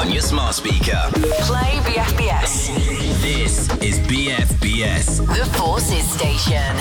on your smart speaker. Play BFBS. This is BFBS. The Forces Station.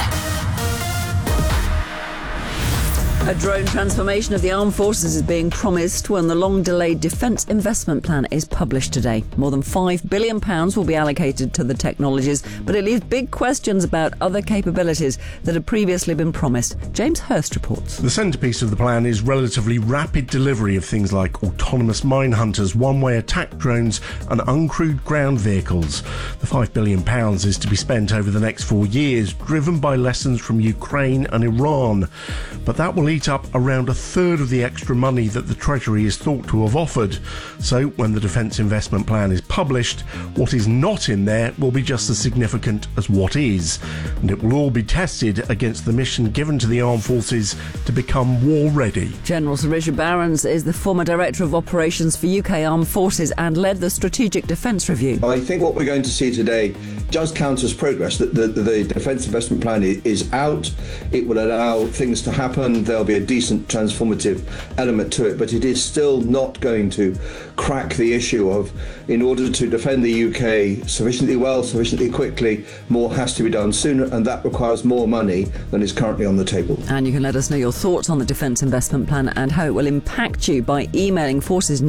A drone transformation of the armed forces is being promised when the long-delayed Defence Investment Plan is published today. More than £5 billion will be allocated to the technologies, but it leaves big questions about other capabilities that had previously been promised. James Hurst reports. The centrepiece of the plan is relatively rapid delivery of things like autonomous mine hunters, one-way attack drones and uncrewed ground vehicles. The £5 billion is to be spent over the next 4 years, driven by lessons from Ukraine and Iran. But that will eat up around a third of the extra money that the Treasury is thought to have offered. So when the Defence Investment Plan is published, what is not in there will be just as significant as what is. And it will all be tested against the mission given to the armed forces to become war ready. General Sir Richard Barrons is the former Director of Operations for UK Armed Forces and led the Strategic Defence Review. I think what we're going to see today does count as progress. The Defence Investment Plan is out. It will allow things to happen. There'll be a decent transformative element to it, but it is still not going to crack the issue of, in order to defend the UK sufficiently well, sufficiently quickly, more has to be done sooner, and that requires more money than is currently on the table. And you can let us know your thoughts on the Defence Investment Plan and how it will impact you by emailing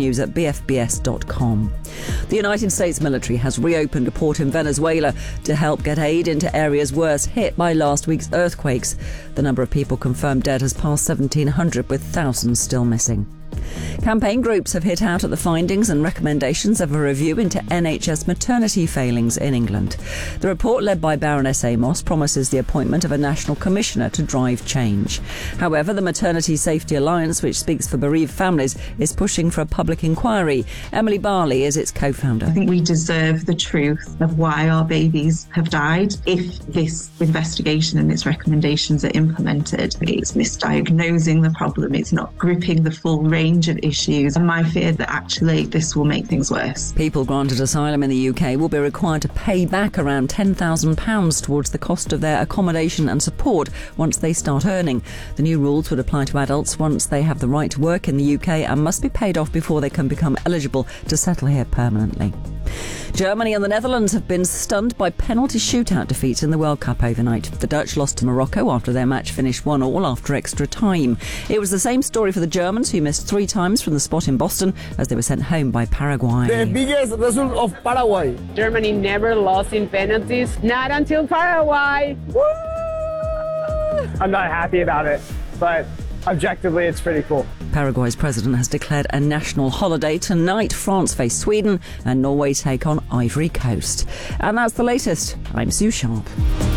forcesnews@bfbs.com. The United States military has reopened a port in Venezuela to help get aid into areas worst hit by last week's earthquakes. The number of people confirmed dead has passed 1,700, with thousands still missing. Campaign groups have hit out at the findings and recommendations of a review into NHS maternity failings in England. The report, led by Baroness Amos, promises the appointment of a national commissioner to drive change. However, the Maternity Safety Alliance, which speaks for bereaved families, is pushing for a public inquiry. Emily Barley is its co-founder. I think we deserve the truth of why our babies have died. If this investigation and its recommendations are implemented, it's misdiagnosing the problem, it's not gripping the full range of issues, and my fear that actually this will make things worse. People granted asylum in the UK will be required to pay back around £10,000 towards the cost of their accommodation and support once they start earning. The new rules would apply to adults once they have the right to work in the UK and must be paid off before they can become eligible to settle here permanently. Germany and the Netherlands have been stunned by penalty shootout defeats in the World Cup overnight. The Dutch lost to Morocco after their match finished 1-1 after extra time. It was the same story for the Germans, who missed 3 times from the spot in Boston as they were sent home by Paraguay. The biggest result of Paraguay. Germany never lost in penalties, not until Paraguay. Woo! I'm not happy about it, but objectively it's pretty cool. Paraguay's president has declared a national holiday. Tonight, France face Sweden and Norway take on Ivory Coast. And that's the latest. I'm Sue Sharp.